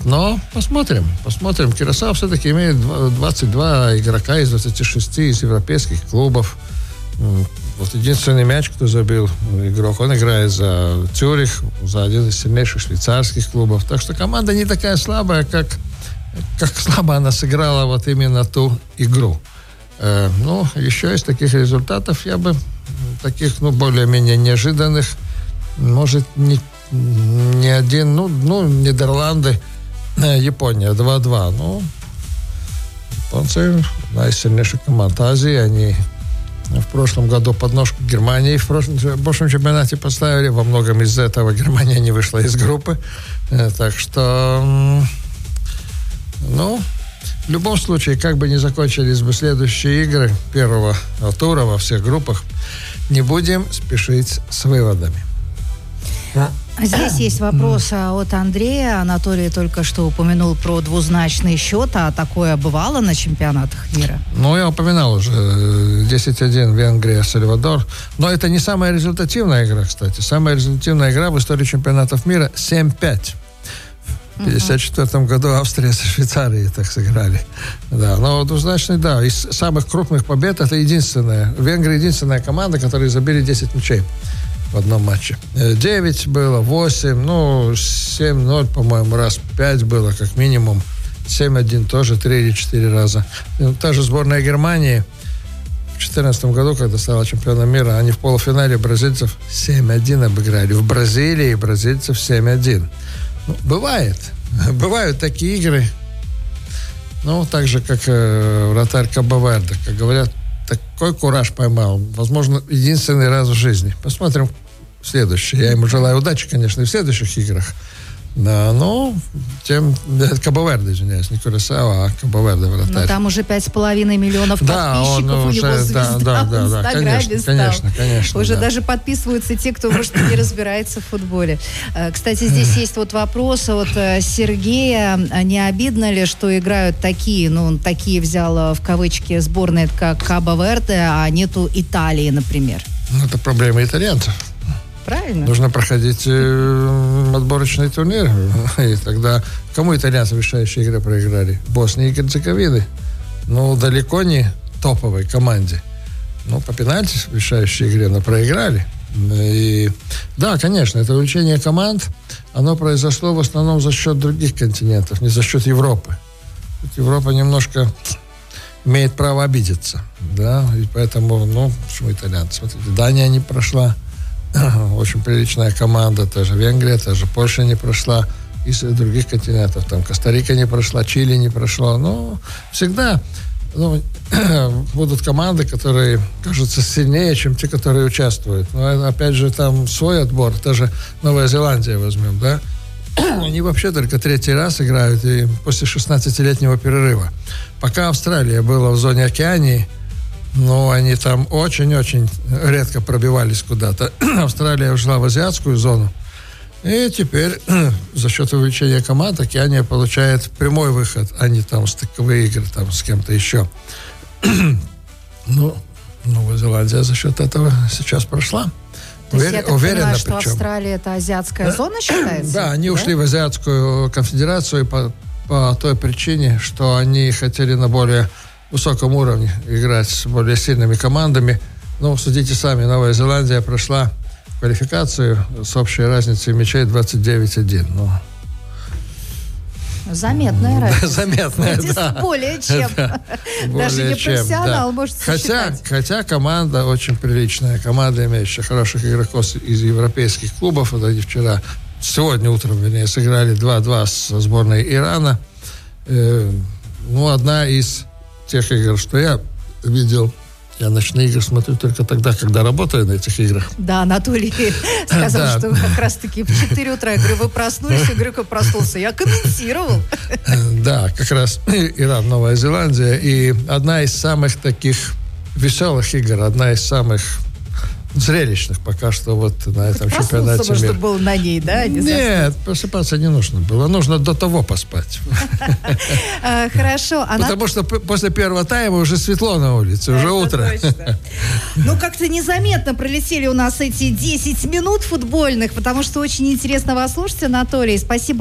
Но посмотрим. Кюрасао все-таки имеет 22 игрока из 26 из европейских клубов. Вот единственный мяч, кто забил игрок, он играет за Цюрих, за один из сильнейших швейцарских клубов. Так что команда не такая слабая, как слабо она сыграла вот именно ту игру. Еще из таких результатов я бы, таких, более-менее неожиданных, может, не один, Нидерланды, Япония 2-2. Японцы, одна из сильнейших команд Азии, они в прошлом году подножку Германии в прошлом чемпионате поставили. Во многом из-за этого Германия не вышла из группы. Так что, в любом случае, как бы ни закончились бы следующие игры первого тура во всех группах, не будем спешить с выводами. Здесь есть вопрос от Андрея. Анатолий только что упомянул про двузначный счет, а такое бывало на чемпионатах мира? Я упоминал уже 10-1 Венгрия, Сальвадор. Но это не самая результативная игра, кстати. Самая результативная игра в истории чемпионатов мира 7-5. В 1954 году Австрия со Швейцарией так сыграли. Да, но двузначный, да. Из самых крупных побед это единственная. Венгрия единственная команда, которая забили 10 мячей в одном матче. 9 было, 8, 7-0, по-моему, раз 5 было, как минимум. 7-1 тоже 3 или 4 раза. Та же сборная Германии в 2014 году, когда стала чемпионом мира, они в полуфинале бразильцев 7-1 обыграли. В Бразилии бразильцев 7-1. Бывают такие игры. Так же, как вратарь Кабо-Верде. Как говорят, такой кураж поймал. Возможно, единственный раз в жизни. Посмотрим следующее. Я ему желаю удачи, конечно, и в следующих играх. Да, Кабо-Верде, извиняюсь, не Кюрасао, а Кабо-Верде вратарь. Там уже 5,5 миллионов подписчиков у него звезда в Инстаграме стал. Конечно. Уже даже подписываются те, кто, может, не разбирается в футболе. Кстати, здесь есть вопрос от Сергея. Не обидно ли, что играют такие, такие взял в кавычки сборные, как Кабо-Верде, а нету Италии, например? Это проблема итальянцев. Правильно. Нужно проходить отборочный турнир. И тогда кому итальянцы решающие игры проиграли? Боснии и Герцеговины. Далеко не топовой команде. По пенальти в решающей игре, но проиграли. И да, конечно, это увеличение команд, оно произошло в основном за счет других континентов, не за счет Европы. Европа немножко имеет право обидеться. Да, и поэтому, почему итальянцы? Смотрите, Дания не прошла. Очень приличная команда, та же Венгрия, та же Польша не прошла, из других континентов, там Коста-Рика не прошла, Чили не прошло, всегда будут команды, которые кажутся сильнее, чем те, которые участвуют. Но опять же, там свой отбор, даже Новая Зеландия возьмем, да, они вообще только 3-й раз играют, и после 16-летнего перерыва. Пока Австралия была в зоне Океании, они там очень-очень редко пробивались куда-то. Австралия ушла в азиатскую зону. И теперь за счет увеличения команд Океания получает прямой выход, а не там стыковые игры там с кем-то еще. Новая Зеландия за счет этого сейчас прошла. То есть я так понимаю, что Австралия это азиатская зона считается? Да, они ушли в Азиатскую конфедерацию по той причине, что они хотели на более высоком уровне играть с более сильными командами. Судите сами, Новая Зеландия прошла квалификацию с общей разницей мячей 29-1. Заметная разница. Заметная, да. Более чем. Даже не профессионал может сосчитать. Хотя команда очень приличная. Команда, имеющая хороших игроков из европейских клубов. Вот они сегодня утром, сыграли 2-2 со сборной Ирана. Одна из тех игр, что я видел, я ночные игры смотрю только тогда, когда работаю на этих играх. Да, Анатолий сказал, что как раз-таки в 4 утра, я говорю, вы проснулись, я говорю, как проснулся, я комментировал. Да, как раз Иран, Новая Зеландия, и одна из самых таких веселых игр, одна из самых зрелищных пока что на этом чемпионате мира. Чтобы был на ней, да? Нет, просыпаться не нужно было. Нужно до того поспать. Хорошо. Потому что после первого тайма уже светло на улице, уже утро. Как-то незаметно пролетели у нас эти 10 минут футбольных, потому что очень интересно вас слушать, Анатолий. Спасибо